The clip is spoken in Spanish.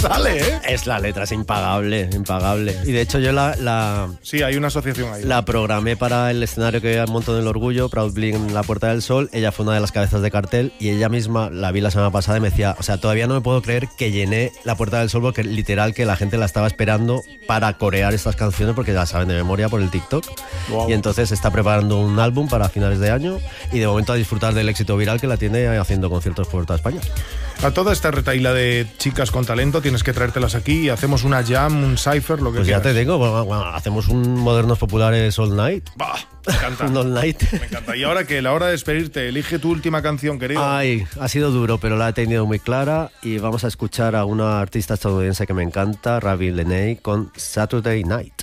Sale, ¿eh? Es la letra, es impagable. Y de hecho yo Sí, hay una asociación ahí. la programé para el escenario que montó en el Orgullo, Proud Bling en la Puerta del Sol. Ella fue una de las cabezas de cartel y ella misma, la vi la semana pasada y me decía, o sea, todavía no me puedo creer que llené la Puerta del Sol porque literal que la gente la estaba esperando para corear estas canciones porque ya saben de memoria por el TikTok. Wow. Y entonces está preparando un álbum para finales de año y de momento a disfrutar del éxito viral que la tiene haciendo conciertos por toda España. A toda esta retaíla de chicas con talento tienes que traértelas aquí y hacemos una jam, un cypher, lo que Pues ya quieras. te digo, bueno, hacemos un Modernos Populares All Night. Bah, me encanta. Un All Night. Me encanta. Y ahora que la hora de despedirte, elige tu última canción, querido. Ay, ha sido duro, pero la he tenido muy clara y vamos a escuchar a una artista estadounidense que me encanta, Ravi Leney, con Saturday Night.